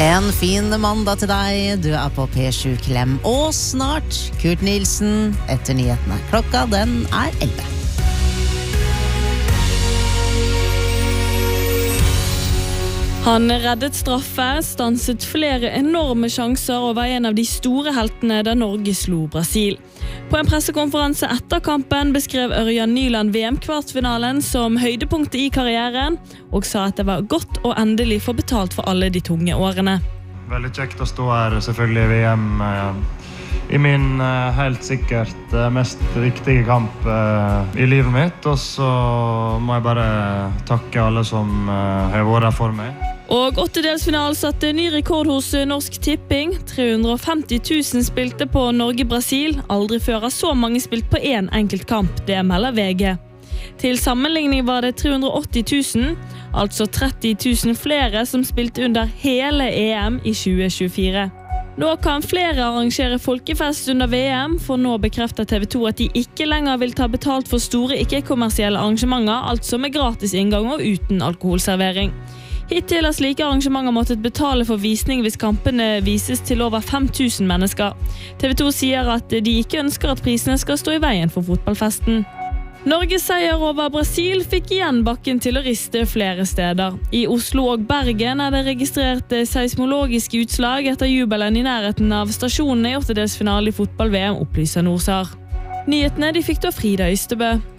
En fin mandag til deg, du på P7 Klem, og snart Kurt Nilsen etter nyhetene. Klokka den 11. Han reddet straffe, stanset flere enorme sjanser og var en av de store heltene da Norge slo Brasil. På en pressekonferanse etter kampen beskrev Ørjan Nyland VM-kvartfinalen som høydepunktet i karrieren, og sa at det var godt å endelig få betalt for alle de tunge årene. Veldig kjekt å stå her, selvfølgelig i VM, i min helt sikkert mest viktige kamp i livet mitt, og så må jeg bare takke alle som har vært her for meg. Og åttedelsfinalen satte ny rekord hos Norsk Tipping. 350 000 spilte på Norge-Brasil. Aldri før har så mange spilt på en enkelt kamp, det melder VG. Til sammenligning var det 380 000, altså 30 000 flere som spilte under hele EM i 2024. Nå kan flere arrangere folkefest under VM, for nå bekrefter TV 2 at de ikke lenger vil ta betalt for store ikke-kommersielle arrangementer, altså med gratis inngang og uten alkoholservering. Hittil har slike arrangementer måttet betale for visning hvis kampene vises til over 5000 mennesker. TV 2 sier at de ikke ønsker at prisene skal stå i veien for fotballfesten. Norges seier over Brasil fikk igjen bakken til å riste flere steder. I Oslo og Bergen er det registrert seismologiske utslag etter jubelen i nærheten av stasjonene i åttedelsfinale i fotball-VM, opplyser Norsar. Nyhetene de fikk da Frida Ystebø.